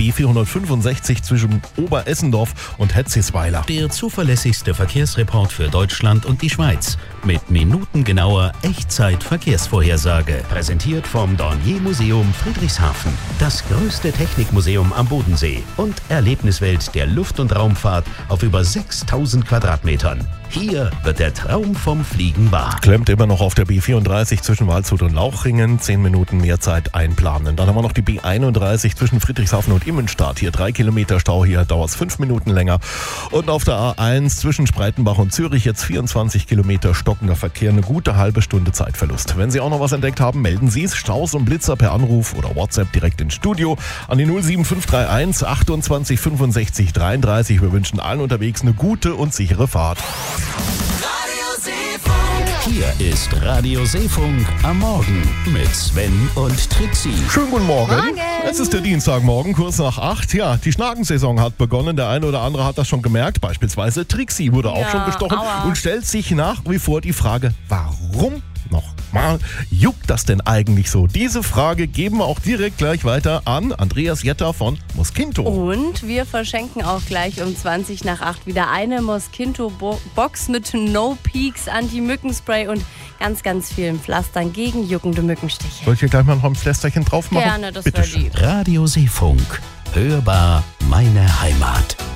B465 zwischen Oberessendorf und Hetzisweiler. Der zuverlässigste Verkehrsreport für Deutschland und die Schweiz. Mit minutengenauer Echtzeit-Verkehrsvorhersage. Präsentiert vom Dornier-Museum Friedrichshafen. Das größte Technikmuseum am Bodensee. Und Erlebniswelt der Luft- und Raumfahrt auf über 6000 Quadratmetern. Hier wird der Traum vom Fliegen wahr. Klemmt immer noch auf der B34 zwischen Waldshut und Lauchringen. 10 Minuten mehr Zeit einplanen. Dann haben wir noch die B31 zwischen Friedrichshafen und Immenstadt. Hier 3 Kilometer Stau, hier dauert es 5 Minuten länger. Und auf der A1 zwischen Spreitenbach und Zürich jetzt 24 Kilometer stockender Verkehr. Eine gute halbe Stunde Zeitverlust. Wenn Sie auch noch was entdeckt haben, melden Sie es. Staus und Blitzer per Anruf oder WhatsApp direkt ins Studio an die 07531 28 65 33. Wir wünschen allen unterwegs eine gute und sichere Fahrt. Hier ist Radio Seefunk am Morgen mit Sven und Trixie. Schönen guten Morgen. Morgen. Es ist der Dienstagmorgen, kurz nach 8. Ja, die Schnakensaison hat begonnen. Der eine oder andere hat das schon gemerkt. Beispielsweise Trixie wurde auch schon bestochen und stellt sich nach wie vor die Frage, warum nochmal juckt das denn eigentlich so? Diese Frage geben wir auch direkt gleich weiter an Andreas Jetter von Mosquinto. Und wir verschenken auch gleich um 20 nach 8 wieder eine Mosquinto-Box mit No Peaks Anti-Mückenspray und ganz, ganz vielen Pflastern gegen juckende Mückenstiche. Soll ich hier gleich mal noch ein Pflästerchen drauf machen? Gerne, das Bitte wäre schön. lieb. Radio Seefunk. Hörbar meine Heimat.